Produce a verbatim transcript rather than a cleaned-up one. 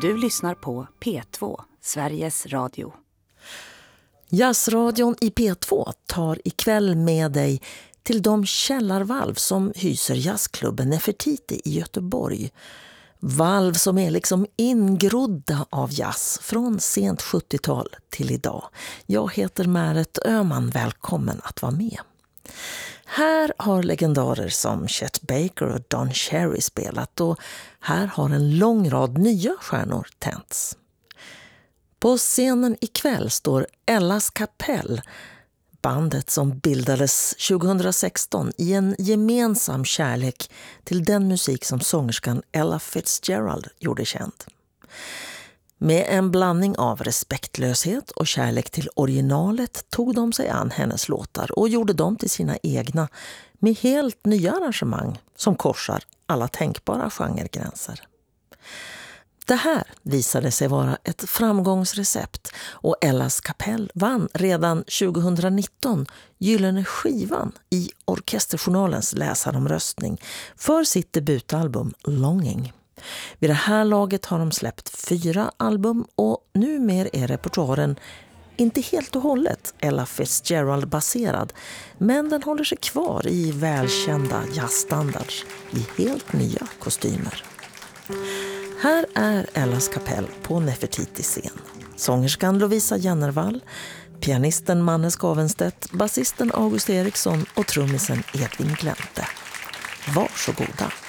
Du lyssnar på P två, Sveriges Radio. Jazzradion i P två tar ikväll med dig till de källarvalv som hyser jazzklubben Nefertiti i Göteborg. Valv som är liksom ingrodda av jazz från sent sjuttiotal till idag. Jag heter Märet Öhman, välkommen att vara med. Här har legendarer som Chet Baker och Don Cherry spelat och här har en lång rad nya stjärnor tänts. På scenen ikväll står Ellas Kapell, bandet som bildades tjugohundrasexton i en gemensam kärlek till den musik som sångerskan Ella Fitzgerald gjorde känd. Med en blandning av respektlöshet och kärlek till originalet tog de sig an hennes låtar och gjorde dem till sina egna med helt nya arrangemang som korsar alla tänkbara genregränser. Det här visade sig vara ett framgångsrecept och Ellas Kapell vann redan tjugohundranitton Gyllene skivan i Orkesterjournalens läsaromröstning för sitt debutalbum Longing. Vid det här laget har de släppt fyra album och numera är repertoaren inte helt och hållet Ella Fitzgerald-baserad, men den håller sig kvar i välkända jazzstandards i helt nya kostymer. Här är Ellas Kapell på Nefertiti-scen. Sångerskan Lovisa Jennervall, pianisten Manne Skavenstedt, basisten August Eriksson och trummisen Edvin Glente. Varsågoda!